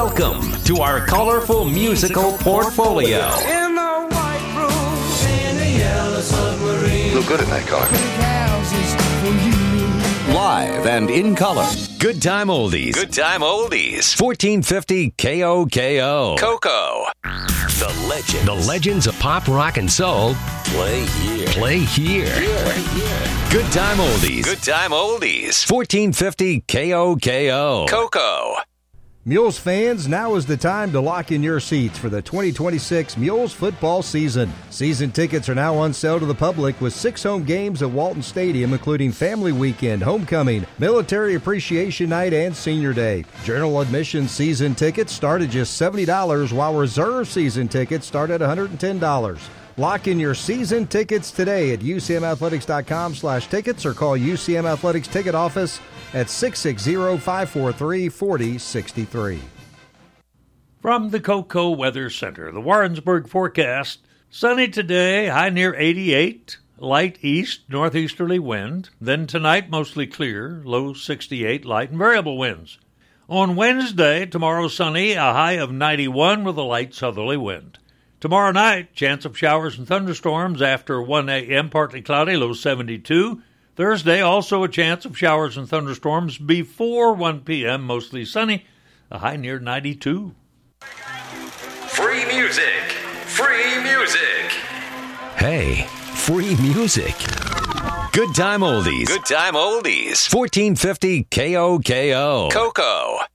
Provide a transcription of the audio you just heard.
Welcome to our colorful musical portfolio. In the white room, in a yellow submarine. Look good in that color. Live and in color. Good time oldies. Good time oldies. 1450 KOKO. Coco. The legends. The legends of pop, rock, and soul. Play here. Play here. Good time oldies. Good time oldies. 1450 KOKO. Coco. Mules fans, now is the time to lock in your seats for the 2026 Mules football season. Season tickets are now on sale to the public with 6 home games at Walton Stadium, including Family Weekend, Homecoming, Military Appreciation Night, and Senior Day. General admission season tickets start at just $70, while reserve season tickets start at $110. Lock in your season tickets today at ucmathletics.com/tickets or call UCM Athletics Ticket Office at 660-543-4063. From the Coco Weather Center, the Warrensburg forecast. Sunny today, high near 88, light east-northeasterly wind. Then tonight, mostly clear, low 68, light and variable winds. On Wednesday, tomorrow sunny, a high of 91 with a light southerly wind. Tomorrow night, chance of showers and thunderstorms after 1 a.m., partly cloudy, low 72. Thursday, also a chance of showers and thunderstorms before 1 p.m., mostly sunny, a high near 92. Free music. Free music. Hey, free music. Good time oldies. Good time oldies. 1450 KOKO. Coco.